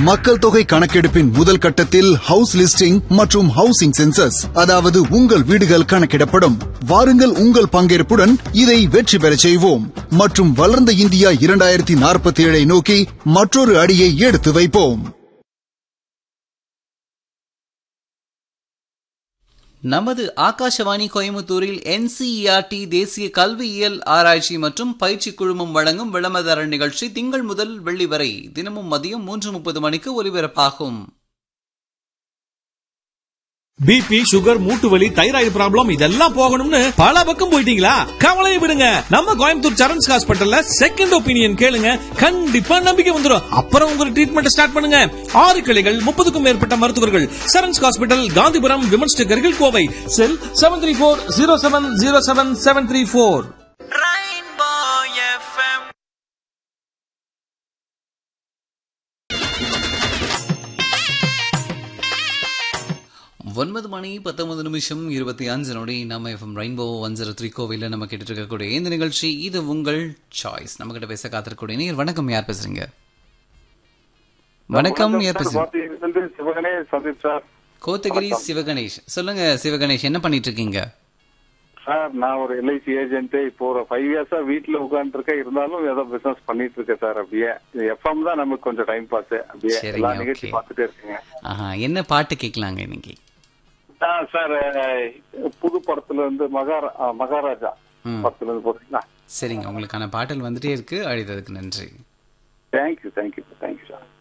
மக்கள் தொகை கணக்கெடுப்பின் முதல் கட்டத்தில் ஹவுஸ் லிஸ்டிங் மற்றும் ஹவுசிங் சென்சஸ், அதாவது உங்கள் வீடுகள் கணக்கிடப்படும். வாருங்கள், உங்கள் பங்கேற்புடன் இதை வெற்றி பெறச் செய்வோம் மற்றும் வளர்ந்த இந்தியா 2047 நோக்கி மற்றொரு அடியை எடுத்து வைப்போம். நமது ஆகாஷவாணி கோயம்புத்தூரில் NCERT தேசிய கல்வியியல் ஆராய்ச்சி மற்றும் பயிற்சி குழுமம் வழங்கும் விளம்பர நிகழ்ச்சி திங்கள் முதல் வெள்ளி வரை தினமும் மதியம் 3:30 மணிக்கு ஒலிபரப்பாகும். பிபி, சுகர், மூட்டு வலி, தைராய்டு ப்ராப்ளம் இதெல்லாம் போகணும்னு பல பக்கம் போயிட்டீங்களா? கவலையை விடுங்க. நம்ம கோயம்புத்தூர் சரண்ஸ் ஹாஸ்பிட்டல்ல செகண்ட் ஒப்பீனியன் கேளுங்க. கண்டிப்பா நம்பிக்கை வந்துடும். அப்புறம் உங்க ட்ரீட்மெண்ட் ஸ்டார்ட் பண்ணுங்க. 6 கிளைகள், 30க்கும் மேற்பட்ட மருத்துவர்கள். சரண்ஸ் ஹாஸ்பிட்டல், காந்திபுரம், விமன்ஸ் நகர், கோவை. செல் 7340707734. 9 மணி 19 நிமிஷம் 25 நொடி. நம்ம FM ரெயின்போ 103 கோவையில் நம்ம கேட்டுட்டு இருக்கக்கூடிய இந்த நிகழ்ச்சி இது உங்கள் சாய்ஸ். நம்ம கிட்ட பேச காத்திருக்கக்கூடிய நீர். வணக்கம், யார் பேசுறீங்க? வணக்கம், யார் பேசுறீங்க? கோத்தகிரி சிவகணேஷ். சொல்லுங்க சிவகணேஷ், என்ன பண்ணிட்டு இருக்கீங்க? சார், நான் ஒரு LIC ஏஜென்ட். இப்போ ஒரு 5 இயர்ஸா வீட்டுல உட்கார்ந்து இருக்கேன். இருந்தாலும் ஏதோ பிசினஸ் பண்ணிட்டு இருக்கேன் சார். அப்படியே FM தான் நமக்கு கொஞ்சம் டைம் பாஸ். அப்படியே எல்லா நிகழ்ச்சி பார்த்துட்டே இருக்கீங்க. என்ன பாட்டு கேட்கலாங்க இன்னைக்கு? சார், புது படத்துல இருந்து மகாராஜா படத்துல இருந்து போறீங்களா? சரிங்க, உங்களுக்கான பாடல் வந்துட்டே இருக்கு. அழைத்ததுக்கு நன்றி. Thank you sir.